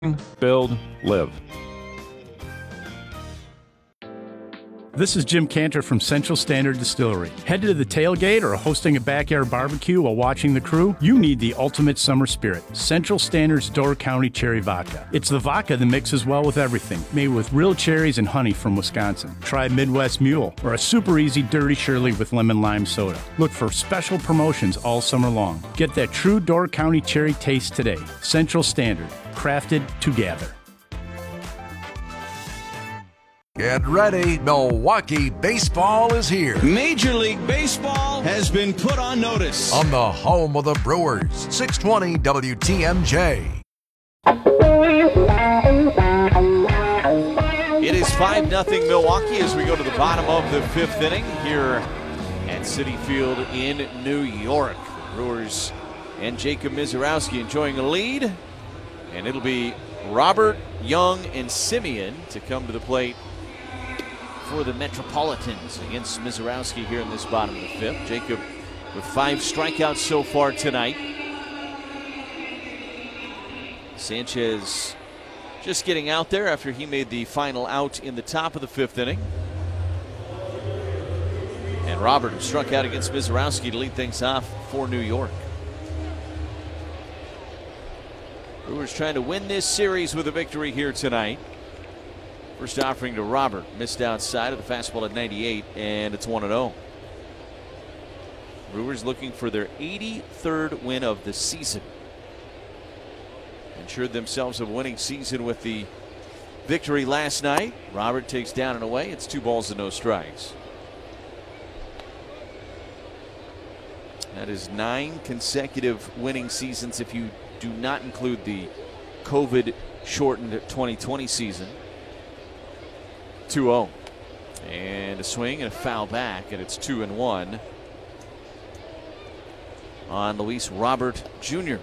Build, live. This is Jim Cantor from Central Standard Distillery. Headed to the tailgate or hosting a backyard barbecue while watching the crew? You need the ultimate summer spirit, Central Standard's Door County Cherry Vodka. It's the vodka that mixes well with everything, made with real cherries and honey from Wisconsin. Try Midwest Mule or a super easy Dirty Shirley with lemon lime soda. Look for special promotions all summer long. Get that true Door County cherry taste today. Central Standard, crafted to gather. Get ready, Milwaukee baseball is here. Major League Baseball has been put on notice. On the home of the Brewers, 620 WTMJ. It is 5-0 Milwaukee as we go to the bottom of the fifth inning here at Citi Field in New York. The Brewers and Jacob Misiorowski enjoying a lead, and it'll be Robert, Young, and Simeon to come to the plate for the Metropolitans against Misiorowski here in this bottom of the fifth. Jacob with 5 strikeouts so far tonight. Sanchez just getting out there after he made the final out in the top of the fifth inning. And Robert, who struck out against Misiorowski to lead things off for New York. Brewers trying to win this series with a victory here tonight. First offering to Robert, missed outside of the fastball at 98, and it's 1-0. Brewers looking for their 83rd win of the season. Ensured themselves a winning season with the victory last night. Robert takes down and away. It's 2 balls and no strikes. That is 9 consecutive winning seasons if you do not include the COVID-shortened 2020 season. 2-0. And a swing and a foul back, and it's 2-1 on Luis Robert Jr.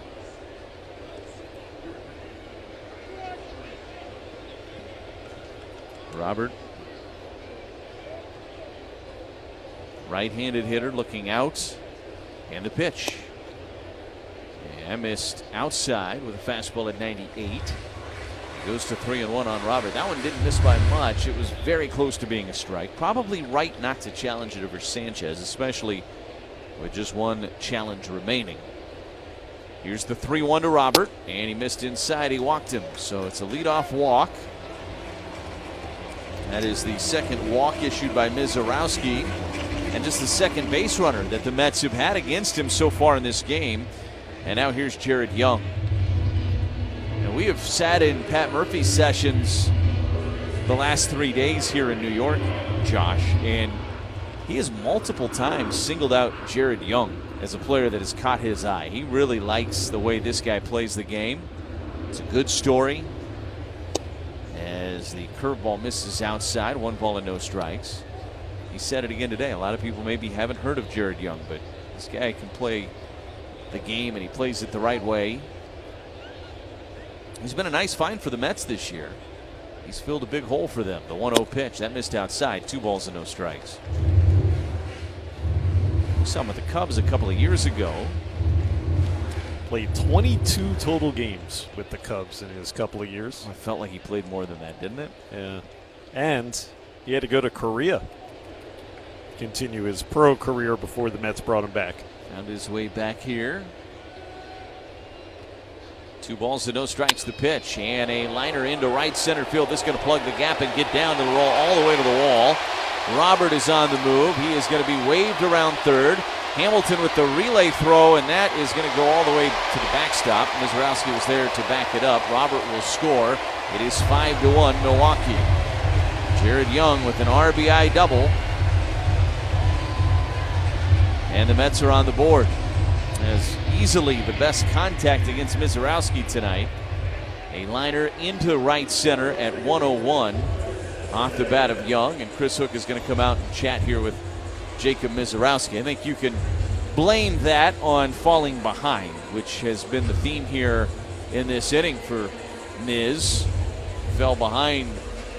Robert, right-handed hitter, looking out, and the pitch. And missed outside with a fastball at 98. Goes to 3-1 on Robert. That one didn't miss by much. It was very close to being a strike. Probably right not to challenge it over Sanchez, especially with just one challenge remaining. Here's the 3-1 to Robert, and he missed inside. He walked him, so it's a leadoff walk. That is the second walk issued by Misiorowski, and just the second base runner that the Mets have had against him so far in this game. And now here's Jared Young. And we have sat in Pat Murphy's sessions the last 3 days here in New York, Josh, and he has multiple times singled out Jared Young as a player that has caught his eye. He really likes the way this guy plays the game. It's a good story. As the curveball misses outside, 1 ball and no strikes. He said it again today. A lot of people maybe haven't heard of Jared Young, but this guy can play the game, and he plays it the right way. He's been a nice find for the Mets this year. He's filled a big hole for them. The 1-0 pitch, that missed outside, 2 balls and no strikes. We saw him with the Cubs a couple of years ago. Played 22 total games with the Cubs in his couple of years. It felt like he played more than that, didn't it? Yeah. And he had to go to Korea, continue his pro career before the Mets brought him back. Found his way back here. 2 balls and no strikes, the pitch, and a liner into right center field. This is going to plug the gap and get down to the roll all the way to the wall. Robert is on the move. He is going to be waved around third. Hamilton with the relay throw, and that is going to go all the way to the backstop. Misiorowski was there to back it up. Robert will score. It is 5-1 Milwaukee. Jared Young with an RBI double. And the Mets are on the board. As easily the best contact against Misiorowski tonight. A liner into right center at 101 off the bat of Young. And Chris Hook is going to come out and chat here with Jacob Misiorowski. I think you can blame that on falling behind, which has been the theme here in this inning for Miz. Fell behind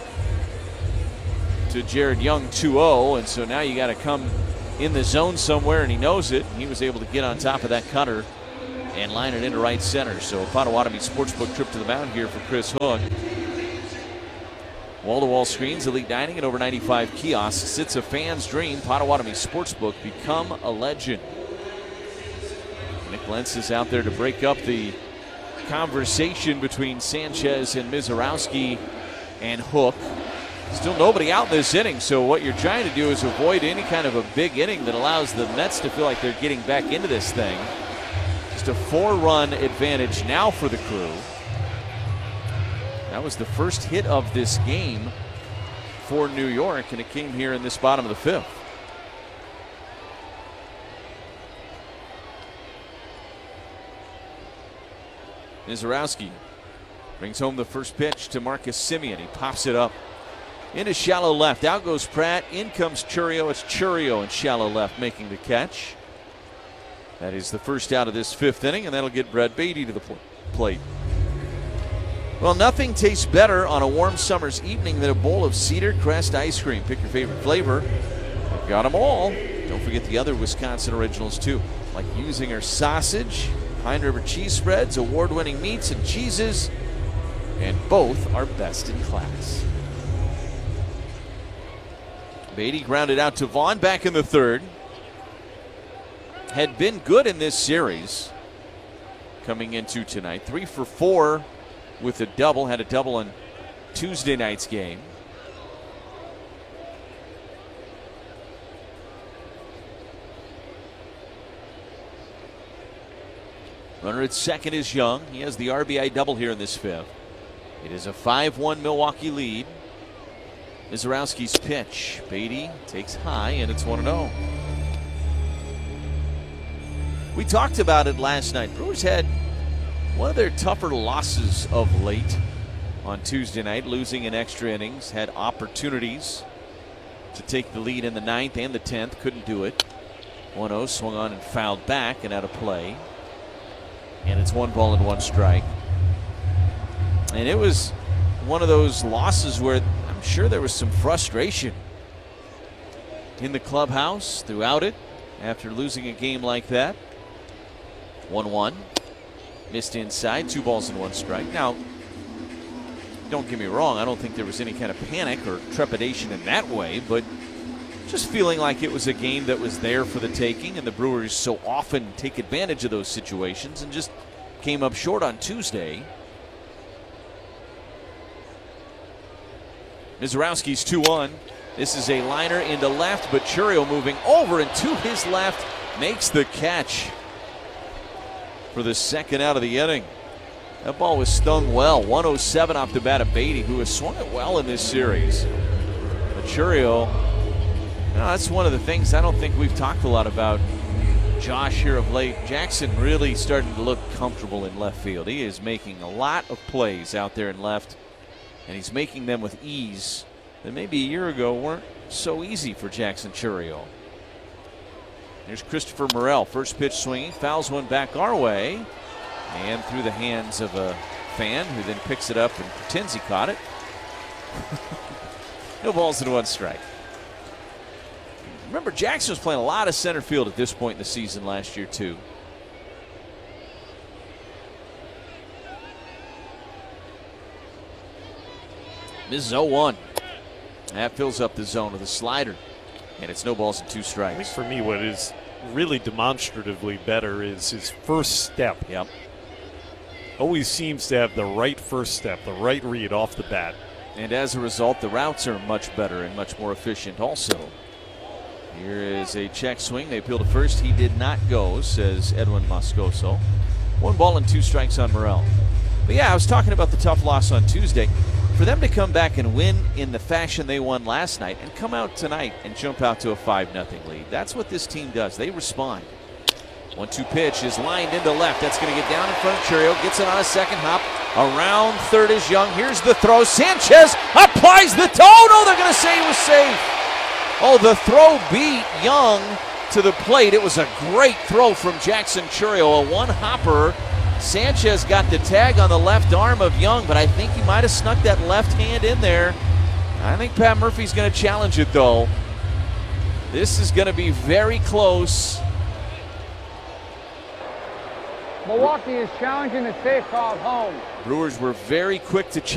to Jared Young 2-0, and so now you got to come in the zone somewhere, and he knows it. He was able to get on top of that cutter and line it into right center. So Potawatomi Sportsbook trip to the mound here for Chris Hook. Wall-to-wall screens, elite dining, and over 95 kiosks. It's a fan's dream. Potawatomi Sportsbook, become a legend. Nick Lentz is out there to break up the conversation between Sanchez and Mizorowski and Hook. Still nobody out in this inning, so what you're trying to do is avoid any kind of a big inning that allows the Mets to feel like they're getting back into this thing. Just a 4-run advantage now for the Crew. That was the first hit of this game for New York, and it came here in this bottom of the 5th. Mizorowski brings home the first pitch to Marcus Semien. He pops it up into shallow left. Out goes Pratt. In comes Chourio. It's Chourio in shallow left making the catch. That is the first out of this 5th inning, and that'll get Brett Beatty to the plate. Well, nothing tastes better on a warm summer's evening than a bowl of Cedar Crest ice cream. Pick your favorite flavor. We've got them all. Don't forget the other Wisconsin originals, too, like Usinger sausage, Pine River cheese spreads, award-winning meats and cheeses, and both are best in class. Beatty grounded out to Vaughn back in the 3rd. Had been good in this series coming into tonight. 3 for 4 with a double. Had a double on Tuesday night's game. Runner at second is Young. He has the RBI double here in this 5th. It is a 5-1 Milwaukee lead. Mizorowski's pitch. Beatty takes high, and it's 1-0. We talked about it last night. Brewers had one of their tougher losses of late on Tuesday night, losing in extra innings. Had opportunities to take the lead in the 9th and the 10th. Couldn't do it. 1-0, swung on and fouled back and out of play. And it's 1 ball and 1 strike. And it was one of those losses where I'm sure there was some frustration in the clubhouse throughout it after losing a game like that. 1-1. Missed inside, 2 balls and 1 strike. Now, don't get me wrong, I don't think there was any kind of panic or trepidation in that way, but just feeling like it was a game that was there for the taking, and the Brewers so often take advantage of those situations and just came up short on Tuesday. Mizorowski's 2-1. This is a liner into left, but Chourio moving over and to his left makes the catch for the second out of the inning. That ball was stung well. 107 off the bat of Beatty, who has swung it well in this series. But Chourio, that's one of the things I don't think we've talked a lot about Josh here of late. Jackson really starting to look comfortable in left field. He is making a lot of plays out there in left, and he's making them with ease that maybe a year ago weren't so easy for Jackson Chourio. Here's Christopher Morel. First pitch swinging, fouls one back our way, and through the hands of a fan who then picks it up and pretends he caught it. No balls and 1 strike. Remember, Jackson was playing a lot of center field at this point in the season last year, too. This is 0-1. That fills up the zone with a slider. And it's no balls and 2 strikes. I think for me, what is really demonstratively better is his first step. Yep. Always seems to have the right first step, the right read off the bat. And as a result, the routes are much better and much more efficient also. Here is a check swing. They appeal to first. He did not go, says Edwin Moscoso. 1 ball and 2 strikes on Morel. But yeah, I was talking about the tough loss on Tuesday. For them to come back and win in the fashion they won last night and come out tonight and jump out to a 5-0 lead, that's what this team does. They respond. 1-2 pitch is lined into left. That's going to get down in front of Chourio. Gets it on a second hop. Around third is Young. Here's the throw. Sanchez applies the toe. No, they're going to say he was safe. Oh, the throw beat Young to the plate. It was a great throw from Jackson Chourio. A one-hopper. Sanchez got the tag on the left arm of Young, but I think he might have snuck that left hand in there. I think Pat Murphy's going to challenge it, though. This is going to be very close. Milwaukee is challenging the safe call home. Brewers were very quick to